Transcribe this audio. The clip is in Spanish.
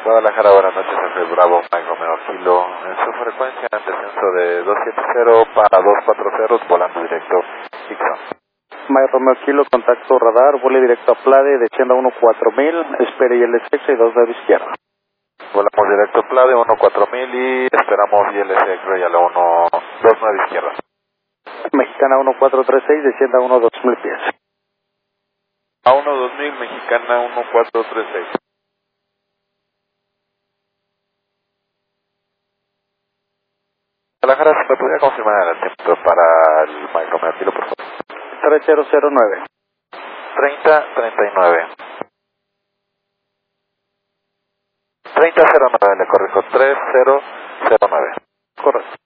Guadalajara, buenas noches, Ángel Bravo, Mike Romeo Kilo, en su frecuencia en descenso de 270 para 240, volando directo, Dixon. Mike Romeo Kilo, contacto radar, vuele directo a Plade, descienda 14000, espere ILS y 2 lado izquierda. Volamos directo a Plade, 14000 y esperamos ILS Royal 129 izquierda. Mexicana 1436, descienda 12000 pies. A 12000, Mexicana 1436. Guadalajara, ¿me podría confirmar el tiempo para el Mike Romeo Kilo, por favor? 3009. 3039. 3009, le corrijo, 3009. Correcto.